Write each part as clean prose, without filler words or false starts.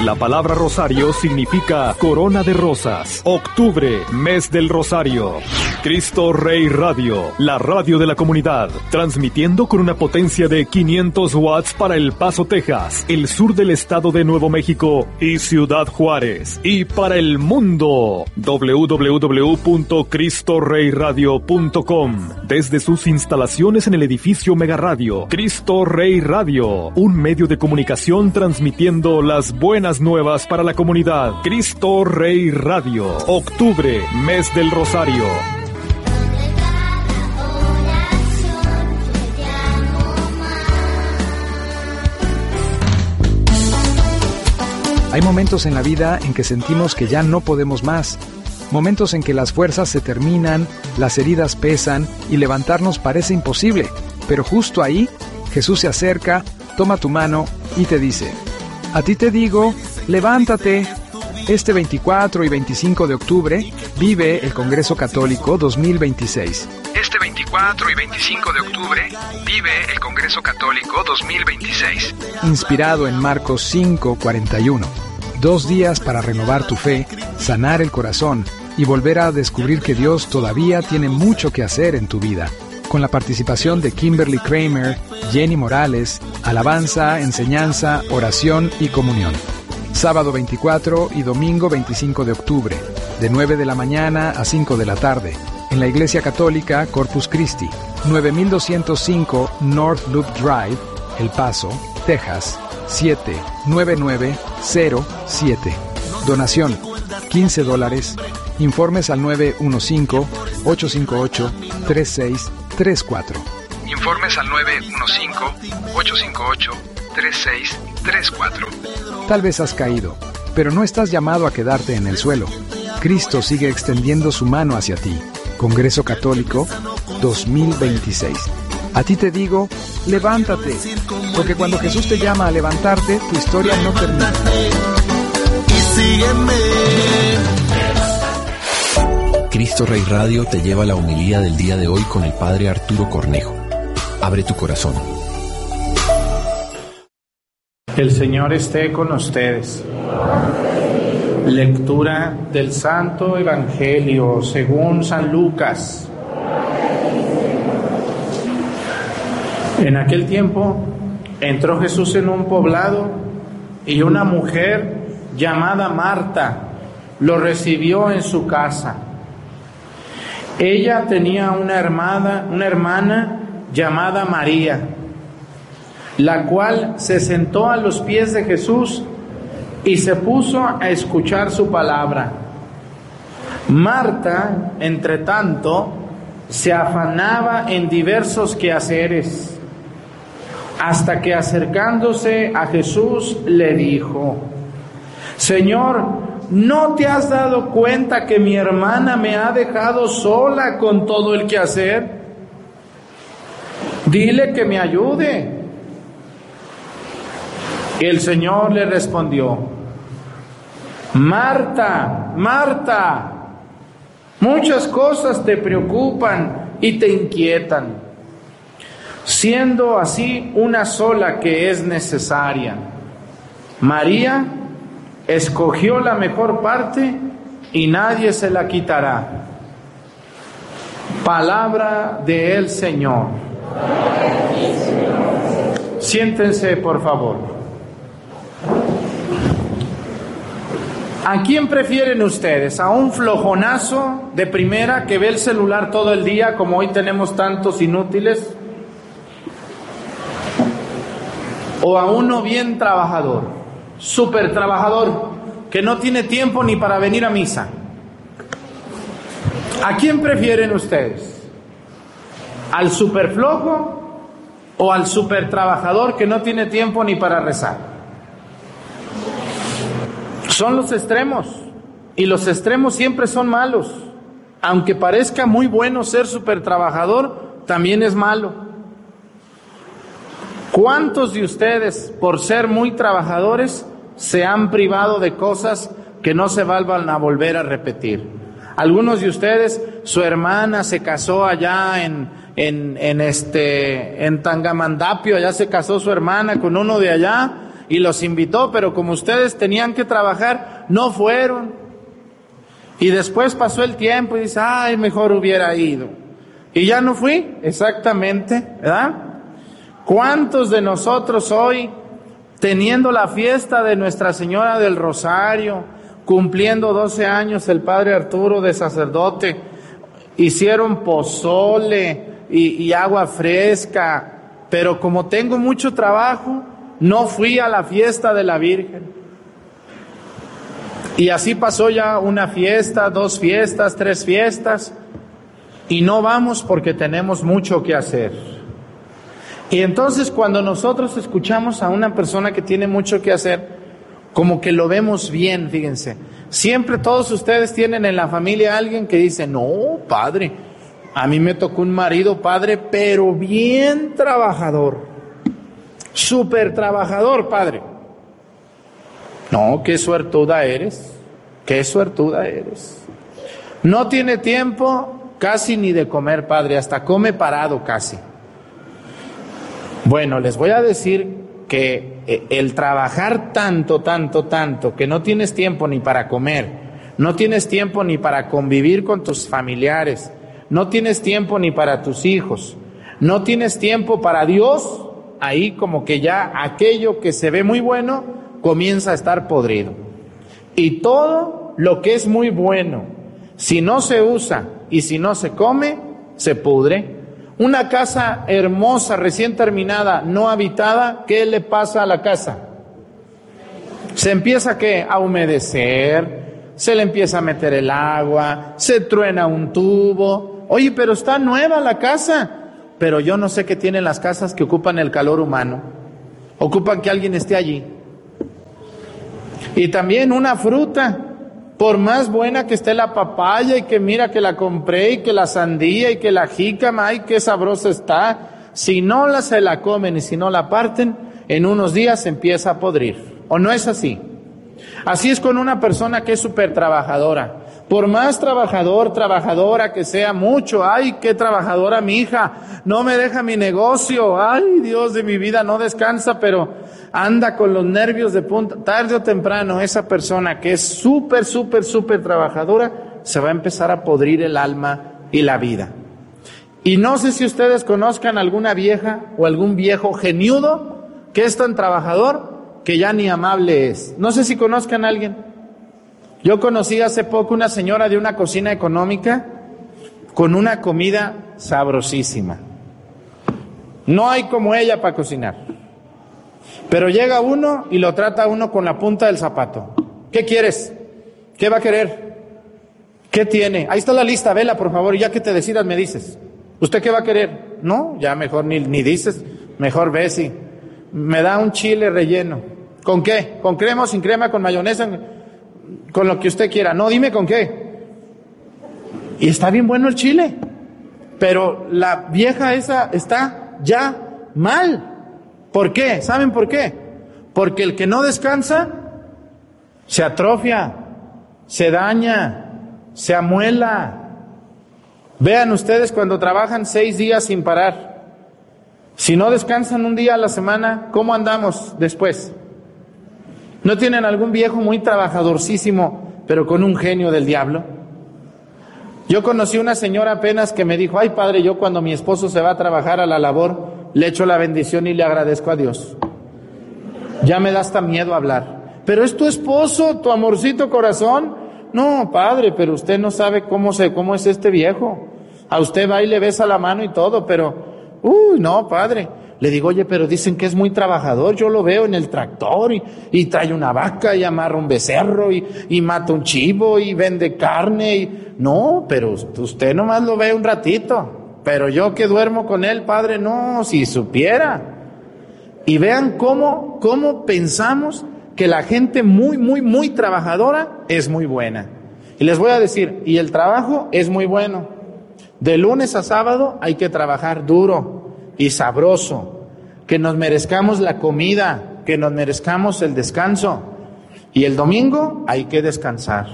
La palabra rosario significa corona de rosas. Octubre, mes del rosario. Cristo Rey Radio, la radio de la comunidad, transmitiendo con una potencia de 500 watts para El Paso, Texas, el sur del estado de Nuevo México y Ciudad Juárez. Y para el mundo, www.cristoreyradio.com, desde sus instalaciones en el edificio Mega Radio. Cristo Rey Radio, un medio de comunicación transmitiendo las buenas nuevas para la comunidad. Cristo Rey Radio, octubre, mes del rosario. Hay momentos en la vida en que sentimos que ya no podemos más. Momentos en que las fuerzas se terminan, las heridas pesan y levantarnos parece imposible. Pero justo ahí, Jesús se acerca, toma tu mano y te dice: a ti te digo, levántate. Este 24 y 25 de octubre vive el Congreso Católico 2026. Este 24 y 25 de octubre vive el Congreso Católico 2026. Inspirado en Marcos 5:41. 2 días para renovar tu fe, sanar el corazón y volver a descubrir que Dios todavía tiene mucho que hacer en tu vida. Con la participación de Kimberly Kramer, Jenny Morales, alabanza, enseñanza, oración y comunión. Sábado 24 y domingo 25 de octubre, de 9 de la mañana a 5 de la tarde, en la Iglesia Católica Corpus Christi, 9205 North Loop Drive, El Paso, Texas, 79907. Donación, $15. Informes al 915-858-3634. Informes al 915-858-3634. Tal vez has caído, pero no estás llamado a quedarte en el suelo. Cristo sigue extendiendo su mano hacia ti. Congreso Católico 2026. A ti te digo, levántate, porque cuando Jesús te llama a levantarte, tu historia no termina. Y sígueme. Cristo Rey Radio te lleva a la homilía del día de hoy con el Padre Arturo Cornejo. Abre tu corazón. El Señor esté con ustedes. Lectura del Santo Evangelio según San Lucas. En aquel tiempo entró Jesús en un poblado y una mujer llamada Marta lo recibió en su casa. Ella tenía una hermana llamada María, la cual se sentó a los pies de Jesús y se puso a escuchar su palabra. Marta, entre tanto, se afanaba en diversos quehaceres, hasta que acercándose a Jesús le dijo: Señor, ¿no te has dado cuenta que mi hermana me ha dejado sola con todo el quehacer? Dile que me ayude. Y el Señor le respondió: Marta, Marta, muchas cosas te preocupan y te inquietan, siendo así una sola que es necesaria. María escogió la mejor parte y nadie se la quitará. Palabra del Señor. Siéntense, por favor. ¿A quién prefieren ustedes? ¿A un flojonazo de primera que ve el celular todo el día, como hoy tenemos tantos inútiles? ¿O a uno bien trabajador, súper trabajador, que no tiene tiempo ni para venir a misa? ¿A quién prefieren ustedes? ¿Al súper flojo o al súper trabajador que no tiene tiempo ni para rezar? Son los extremos, y los extremos siempre son malos. Aunque parezca muy bueno ser súper trabajador, también es malo. ¿Cuántos de ustedes, por ser muy trabajadores, se han privado de cosas que no se van a volver a repetir? Algunos de ustedes, su hermana se casó allá en Tangamandapio, allá se casó su hermana con uno de allá, y los invitó, pero como ustedes tenían que trabajar, no fueron. Y después pasó el tiempo y dice, ay, mejor hubiera ido. Y ya no fui, exactamente, ¿verdad? ¿Cuántos de nosotros hoy, teniendo la fiesta de Nuestra Señora del Rosario, cumpliendo 12 años el Padre Arturo de sacerdote, hicieron pozole y agua fresca, pero como tengo mucho trabajo, no fui a la fiesta de la Virgen? Y así pasó ya una fiesta, 2 fiestas, 3 fiestas, y no vamos porque tenemos mucho que hacer. Y entonces cuando nosotros escuchamos a una persona que tiene mucho que hacer, como que lo vemos bien, fíjense. Siempre todos ustedes tienen en la familia a alguien que dice, no, padre, a mí me tocó un marido, padre, pero bien trabajador, súper trabajador, padre. No, qué suertuda eres, qué suertuda eres. No tiene tiempo casi ni de comer, padre, hasta come parado casi. Bueno, les voy a decir que el trabajar tanto, que no tienes tiempo ni para comer, no tienes tiempo ni para convivir con tus familiares, no tienes tiempo ni para tus hijos, no tienes tiempo para Dios, ahí como que ya aquello que se ve muy bueno comienza a estar podrido. Y todo lo que es muy bueno, si no se usa y si no se come, se pudre. Una casa hermosa, recién terminada, no habitada, ¿qué le pasa a la casa? Se empieza ¿qué? A humedecer, se le empieza a meter el agua, se truena un tubo. Oye, pero está nueva la casa. Pero yo no sé qué tienen las casas que ocupan el calor humano. Ocupan que alguien esté allí. Y también una fruta, por más buena que esté la papaya y que mira que la compré y que la sandía y que la jícama, ay, qué sabrosa está, si no se la comen y si no la parten, en unos días se empieza a podrir. ¿O no es así? Así es con una persona que es súper trabajadora. Por más trabajadora que sea mucho, ay, qué trabajadora mi hija, no me deja mi negocio, ay, Dios de mi vida, no descansa, pero anda con los nervios de punta. Tarde o temprano, esa persona que es súper trabajadora, se va a empezar a podrir el alma y la vida. Y no sé si ustedes conozcan alguna vieja o algún viejo geniudo que es tan trabajador que ya ni amable es. No sé si conozcan a alguien. Yo conocí hace poco una señora de una cocina económica con una comida sabrosísima. No hay como ella para cocinar. Pero llega uno y lo trata a uno con la punta del zapato. ¿Qué quieres? ¿Qué va a querer? ¿Qué tiene? Ahí está la lista, vela por favor, y ya que te decidas me dices. ¿Usted qué va a querer? No, ya mejor ni dices, mejor ves y me da un chile relleno. ¿Con qué? ¿Con crema o sin crema? ¿Con mayonesa? Con lo que usted quiera. No, dime con qué. Y está bien bueno el chile, pero la vieja esa está ya mal. ¿Por qué? ¿Saben por qué? Porque el que no descansa se atrofia, se daña, se amuela. Vean ustedes cuando trabajan 6 días sin parar. Si no descansan un día a la semana, ¿cómo andamos después? ¿No tienen algún viejo muy trabajadorcísimo, pero con un genio del diablo? Yo conocí una señora apenas que me dijo, ay padre, yo cuando mi esposo se va a trabajar a la labor, le echo la bendición y le agradezco a Dios. Ya me da hasta miedo hablar. Pero es tu esposo, tu amorcito corazón. No, padre, pero usted no sabe cómo es este viejo. A usted va y le besa la mano y todo, pero, no, padre. Le digo, oye, pero dicen que es muy trabajador, yo lo veo en el tractor y trae una vaca y amarra un becerro y mata un chivo y vende carne. No, pero usted nomás lo ve un ratito, pero yo que duermo con él, padre, no, si supiera. Y vean cómo pensamos que la gente muy trabajadora es muy buena. Y les voy a decir, y el trabajo es muy bueno. De lunes a sábado hay que trabajar duro y sabroso, que nos merezcamos la comida, que nos merezcamos el descanso. Y el domingo hay que descansar.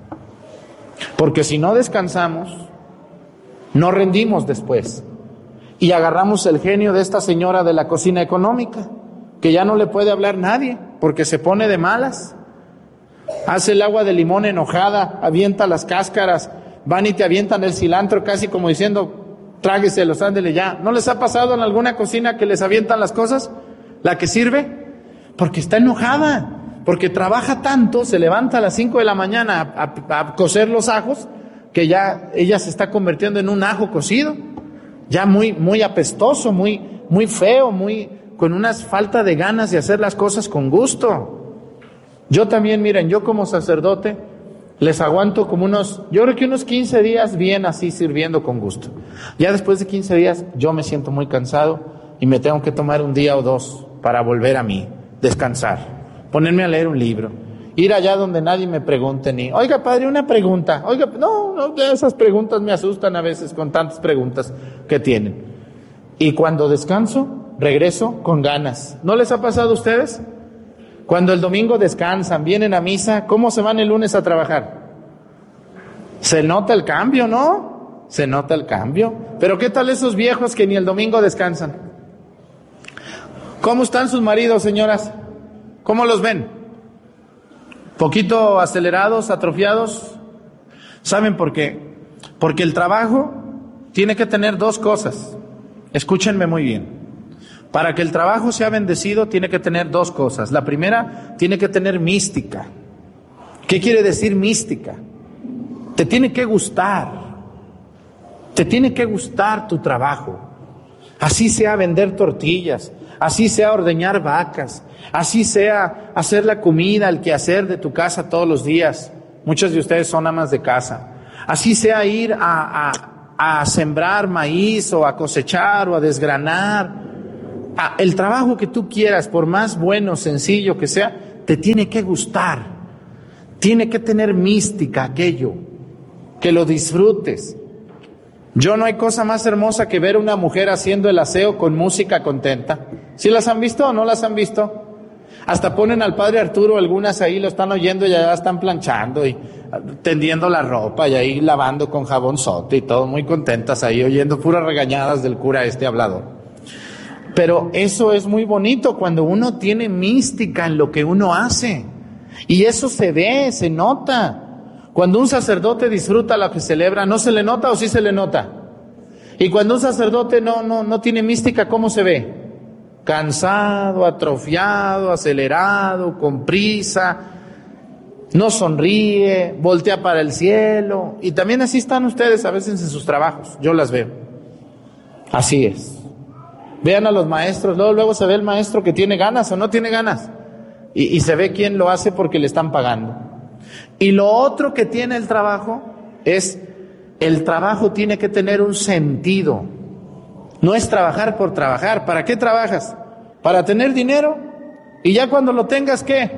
Porque si no descansamos, no rendimos después. Y agarramos el genio de esta señora de la cocina económica, que ya no le puede hablar nadie. porque se pone de malas. Hace el agua de limón enojada, avienta las cáscaras, van y te avientan el cilantro casi como diciendo, trágueselos, ándele ya. ¿No les ha pasado en alguna cocina que les avientan las cosas? ¿La que sirve? Porque está enojada, porque trabaja tanto, se levanta a las 5 de la mañana a cocer los ajos, que ya ella se está convirtiendo en un ajo cocido, ya muy apestoso, muy feo, con una falta de ganas de hacer las cosas con gusto. Yo también, miren, yo como sacerdote les aguanto como yo creo que unos 15 días bien así sirviendo con gusto. Ya después de 15 días yo me siento muy cansado y me tengo que tomar un día o dos para volver a mí, descansar, ponerme a leer un libro, ir allá donde nadie me pregunte ni, oiga padre, una pregunta, oiga, no, esas preguntas me asustan a veces con tantas preguntas que tienen. Y cuando descanso, regreso con ganas. ¿No les ha pasado a ustedes? Cuando el domingo descansan, vienen a misa, ¿cómo se van el lunes a trabajar? Se nota el cambio, ¿no? Se nota el cambio. Pero ¿qué tal esos viejos que ni el domingo descansan? ¿Cómo están sus maridos, señoras? ¿Cómo los ven? ¿Poquito acelerados, atrofiados? ¿Saben por qué? Porque el trabajo tiene que tener dos cosas. Escúchenme muy bien. Para que el trabajo sea bendecido tiene que tener dos cosas. La primera, tiene que tener mística. ¿Qué quiere decir mística? Te tiene que gustar. Te tiene que gustar tu trabajo. Así sea vender tortillas, así sea ordeñar vacas, así sea hacer la comida, el quehacer de tu casa todos los días. Muchos de ustedes son amas de casa. Así sea ir a sembrar maíz o a cosechar o a desgranar. El trabajo que tú quieras, por más bueno, sencillo que sea, te tiene que gustar. Tiene que tener mística aquello, que lo disfrutes. No hay cosa más hermosa que ver una mujer haciendo el aseo con música contenta. ¿Sí las han visto o no las han visto? Hasta ponen al padre Arturo, algunas ahí lo están oyendo y ya están planchando y tendiendo la ropa y ahí lavando con jabonzote y todo, muy contentas ahí, oyendo puras regañadas del cura hablador. Pero eso es muy bonito cuando uno tiene mística en lo que uno hace. Y eso se ve, se nota. Cuando un sacerdote disfruta lo que celebra, ¿no se le nota o sí se le nota? Y cuando un sacerdote no tiene mística, ¿cómo se ve? Cansado, atrofiado, acelerado, con prisa, no sonríe, voltea para el cielo. Y también así están ustedes a veces en sus trabajos, yo las veo. Así es. Vean a los maestros, luego se ve el maestro que tiene ganas o no tiene ganas. Y se ve quién lo hace porque le están pagando. Y lo otro que tiene el trabajo es, el trabajo tiene que tener un sentido. No es trabajar por trabajar. ¿Para qué trabajas? Para tener dinero. Y ya cuando lo tengas, ¿qué?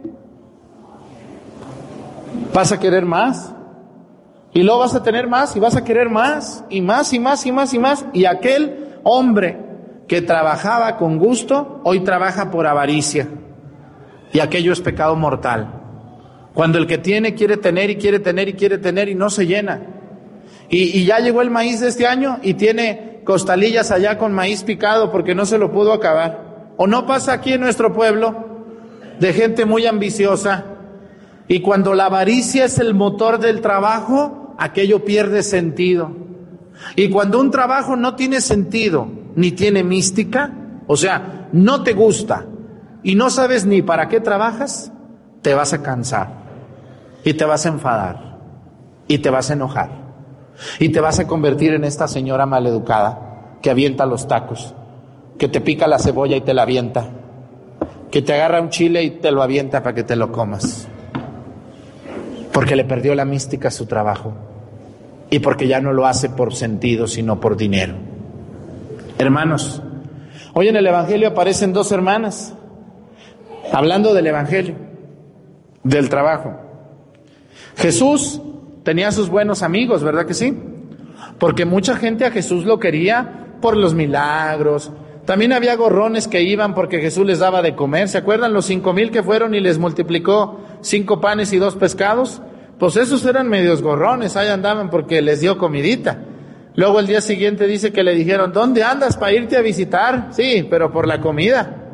Vas a querer más. Y luego vas a tener más y vas a querer más. Y más y más y más y más. Y aquel hombre que trabajaba con gusto, hoy trabaja por avaricia. Y aquello es pecado mortal. Cuando el que tiene quiere tener y quiere tener y quiere tener y no se llena. Y ya llegó el maíz de este año y tiene costalillas allá con maíz picado porque no se lo pudo acabar. ¿O no pasa aquí en nuestro pueblo de gente muy ambiciosa? Y cuando la avaricia es el motor del trabajo, aquello pierde sentido. Y cuando un trabajo no tiene sentido, ni tiene mística, o sea, no te gusta y no sabes ni para qué trabajas, te vas a cansar y te vas a enfadar y te vas a enojar y te vas a convertir en esta señora maleducada que avienta los tacos, que te pica la cebolla y te la avienta, que te agarra un chile y te lo avienta para que te lo comas, porque le perdió la mística a su trabajo y porque ya no lo hace por sentido sino por dinero. Hermanos, hoy en el Evangelio aparecen dos hermanas hablando del Evangelio, del trabajo. Jesús tenía sus buenos amigos, ¿verdad que sí? Porque mucha gente a Jesús lo quería por los milagros. También había gorrones que iban porque Jesús les daba de comer. ¿Se acuerdan los 5,000 que fueron y les multiplicó 5 panes y 2 pescados? Pues esos eran medios gorrones, ahí andaban porque les dio comidita. Luego el día siguiente dice que le dijeron, ¿dónde andas para irte a visitar? Sí, pero por la comida.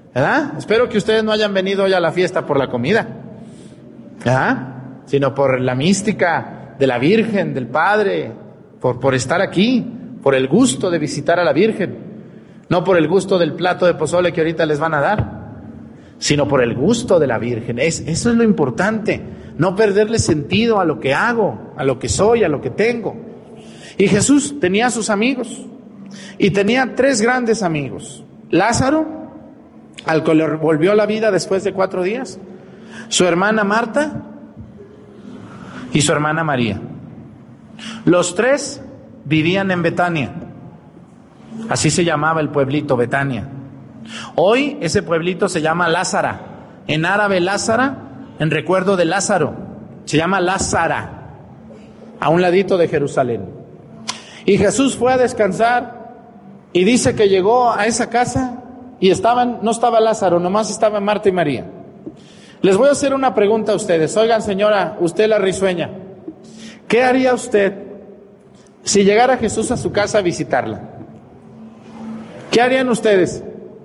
¿verdad? Espero que ustedes no hayan venido hoy a la fiesta por la comida, ¿verdad? Sino por la mística de la Virgen, del Padre, por estar aquí, por el gusto de visitar a la Virgen, no por el gusto del plato de pozole que ahorita les van a dar, sino por el gusto de la Virgen. Eso es lo importante, no perderle sentido a lo que hago, a lo que soy, a lo que tengo. Y Jesús tenía a sus amigos, y tenía 3 grandes amigos: Lázaro, al que le volvió la vida después de 4 días, su hermana Marta y su hermana María. Los 3 vivían en Betania, así se llamaba el pueblito, Betania. Hoy ese pueblito se llama Lázara, en árabe Lázara, en recuerdo de Lázaro, se llama Lázara, a un ladito de Jerusalén. Y Jesús fue a descansar, y dice que llegó a esa casa y no estaba Lázaro, nomás estaban Marta y María. Les voy a hacer una pregunta a ustedes. Oigan, señora, usted la risueña, ¿qué haría usted si llegara Jesús a su casa a visitarla? ¿Qué harían ustedes?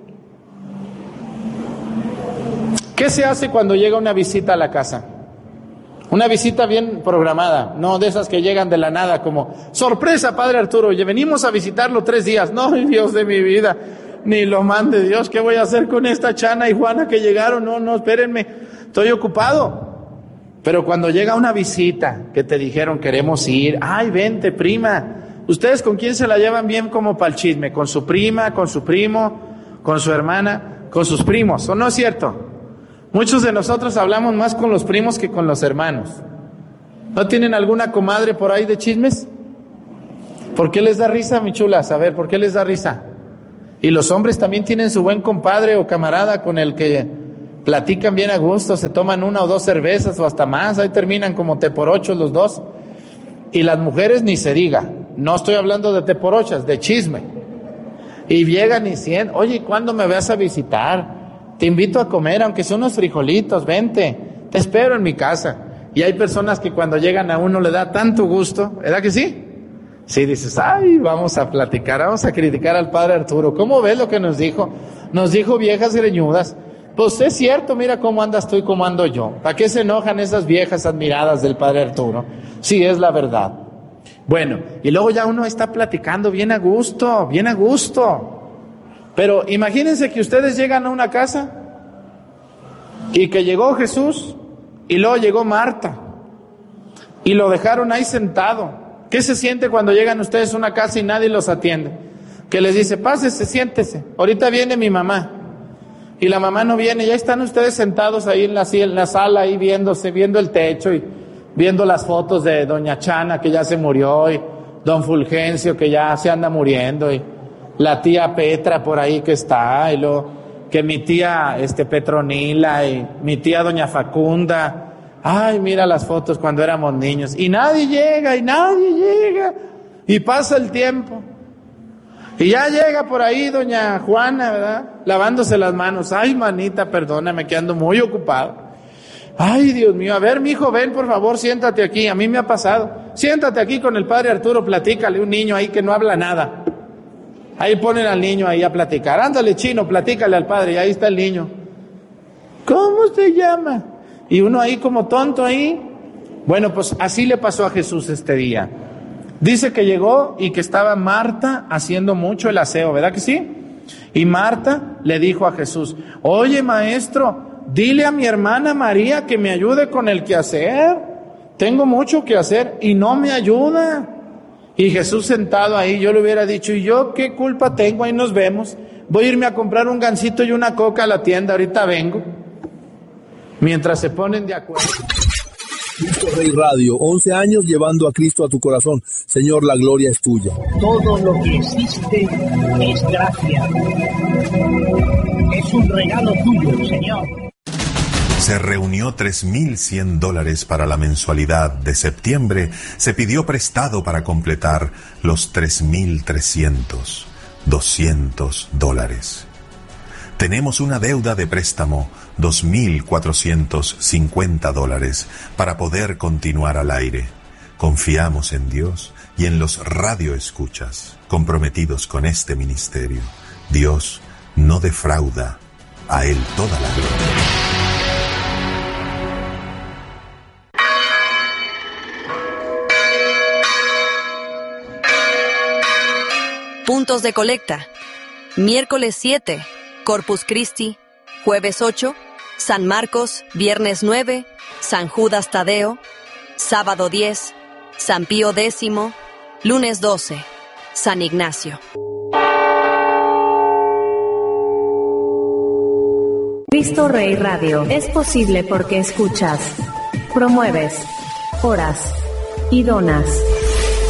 ¿Qué se hace cuando llega una visita a la casa? Una visita bien programada, no de esas que llegan de la nada como, sorpresa, Padre Arturo, venimos a visitarlo 3 días. No, Dios de mi vida, ni lo mande Dios, ¿qué voy a hacer con esta Chana y Juana que llegaron? No, espérenme, estoy ocupado. Pero cuando llega una visita, que te dijeron queremos ir, ay, vente prima, ¿ustedes con quién se la llevan bien como para el chisme? ¿Con su prima, con su primo, con su hermana, con sus primos? ¿O no es cierto? Muchos de nosotros hablamos más con los primos que con los hermanos. ¿No tienen alguna comadre por ahí de chismes? ¿Por qué les da risa, mi chulas? A ver, ¿por qué les da risa? Y los hombres también tienen su buen compadre o camarada con el que platican bien a gusto, se toman 1 o 2 cervezas o hasta más, ahí terminan como teporochos los dos. Y las mujeres ni se diga, no estoy hablando de teporochas, de chisme. Y llegan y dicen, oye, ¿cuándo me vas a visitar? Te invito a comer, aunque son unos frijolitos, vente, te espero en mi casa. Y hay personas que cuando llegan a uno le da tanto gusto, ¿verdad que sí? Sí, dices, ay, vamos a platicar, vamos a criticar al Padre Arturo. ¿Cómo ves lo que nos dijo? Nos dijo viejas greñudas. Pues es cierto, mira cómo andas tú y cómo ando yo. ¿Para qué se enojan esas viejas admiradas del Padre Arturo? Sí, es la verdad. Bueno, y luego ya uno está platicando bien a gusto, bien a gusto. Pero imagínense que ustedes llegan a una casa y que llegó Jesús y luego llegó Marta y lo dejaron ahí sentado. ¿Qué se siente cuando llegan ustedes a una casa y nadie los atiende? Que les dice, pásese, siéntese, ahorita viene mi mamá. Y la mamá no viene, ya están ustedes sentados ahí en la sala, ahí viendo el techo y viendo las fotos de doña Chana que ya se murió y don Fulgencio que ya se anda muriendo y la tía Petra por ahí que está, y luego que mi tía Petronila y mi tía doña Facunda. Ay, mira las fotos cuando éramos niños. Y nadie llega, y pasa el tiempo. Y ya llega por ahí doña Juana, ¿verdad? Lavándose las manos. Ay, manita, perdóname que ando muy ocupado. Ay, Dios mío, a ver, mijo, ven por favor, siéntate aquí. A mí me ha pasado. Siéntate aquí con el Padre Arturo, platícale, un niño ahí que no habla nada. Ahí ponen al niño ahí a platicar. Ándale, chino, platícale al padre. Y ahí está el niño. ¿Cómo se llama? Y uno ahí como tonto ahí. Bueno, pues así le pasó a Jesús este día. Dice que llegó y que estaba Marta haciendo mucho el aseo, ¿verdad que sí? Y Marta le dijo a Jesús, oye maestro, dile a mi hermana María que me ayude con el quehacer. Tengo mucho que hacer y no me ayuda. Y Jesús sentado ahí, yo le hubiera dicho, ¿y yo qué culpa tengo? Ahí nos vemos. Voy a irme a comprar un gansito y una coca a la tienda, ahorita vengo. Mientras se ponen de acuerdo. Cristo Rey Radio, 11 años llevando a Cristo a tu corazón. Señor, la gloria es tuya. Todo lo que existe es gracia. Es un regalo tuyo, Señor. Se reunió $3,100 para la mensualidad de septiembre. Se pidió prestado para completar los 3,300, $200. Tenemos una deuda de préstamo, $2,450 para poder continuar al aire. Confiamos en Dios y en los radioescuchas comprometidos con este ministerio. Dios no defrauda A Él toda la gloria. Puntos de colecta. Miércoles 7, Corpus Christi. Jueves 8, San Marcos. Viernes 9, San Judas Tadeo. Sábado 10, San Pío X. Lunes 12, San Ignacio. Cristo Rey Radio es posible porque escuchas, promueves, oras y donas.